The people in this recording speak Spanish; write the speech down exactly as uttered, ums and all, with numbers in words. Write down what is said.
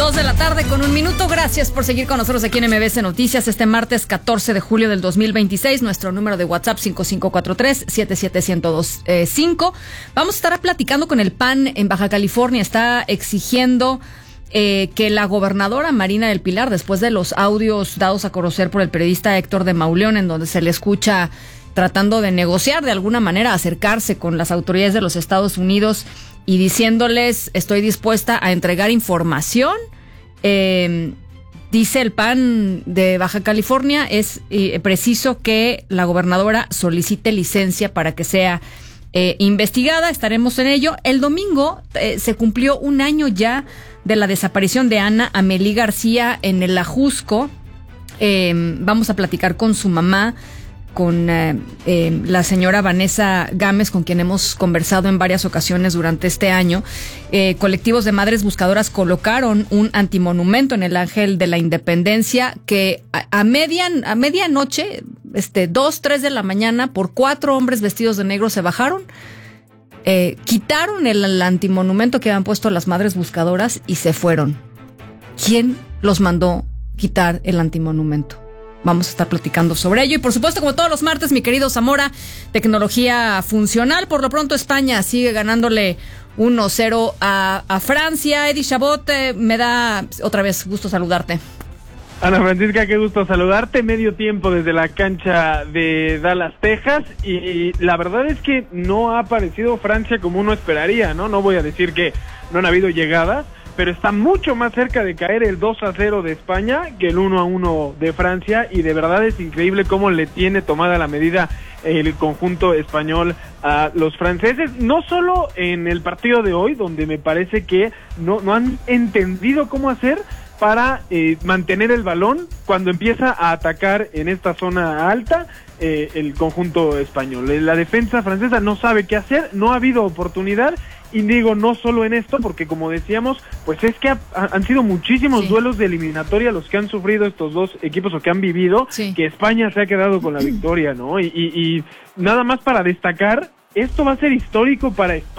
Dos de la tarde con un minuto. Gracias por seguir con nosotros aquí en M B S Noticias este martes catorce de julio del dos mil veintiséis. Nuestro número de WhatsApp cinco cinco cuatro tres, siete siete cero dos cinco. Vamos a estar platicando con el P A N en Baja California. Está exigiendo eh, que la gobernadora Marina del Pilar, después de los audios dados a conocer por el periodista Héctor de Mauleón, en donde se le escucha tratando de negociar de alguna manera, acercarse con las autoridades de los Estados Unidos y diciéndoles estoy dispuesta a entregar información, eh, dice el P A N de Baja California, es eh, preciso que la gobernadora solicite licencia para que sea eh, investigada. Estaremos en ello. El domingo eh, se cumplió un año ya de la desaparición de Ana Amelí García en el Ajusco. Eh, vamos a platicar con su mamá, con eh, eh, la señora Vanessa Gámez, con quien hemos conversado en varias ocasiones durante este año. Eh, colectivos de madres buscadoras colocaron un antimonumento en el Ángel de la Independencia que a, a, median, a medianoche, este, dos, tres de la mañana, por cuatro hombres vestidos de negro se bajaron, eh, quitaron el, el antimonumento que habían puesto las madres buscadoras y se fueron. ¿Quién los mandó quitar el antimonumento? Vamos a estar platicando sobre ello. Y por supuesto, como todos los martes, mi querido Zamora, tecnología funcional. Por lo pronto, España sigue ganándole uno cero a, a Francia. Eddie Chabot, eh, me da otra vez gusto saludarte. Ana Francisca, qué gusto saludarte. Medio tiempo desde la cancha de Dallas, Texas. Y la verdad es que no ha aparecido Francia como uno esperaría, ¿no? No voy a decir que no han habido llegadas, pero está mucho más cerca de caer el dos a cero de España que el uno a uno de Francia, y de verdad es increíble cómo le tiene tomada la medida el conjunto español a los franceses, no solo en el partido de hoy, donde me parece que no, no han entendido cómo hacer para eh, mantener el balón cuando empieza a atacar en esta zona alta eh, el conjunto español. La defensa francesa no sabe qué hacer, no ha habido oportunidad. Y digo, no solo en esto, porque como decíamos, pues es que ha, han sido muchísimos sí. duelos de eliminatoria los que han sufrido estos dos equipos o que han vivido, sí. que España se ha quedado con la victoria, ¿no? Y, y, y nada más para destacar, esto va a ser histórico para España.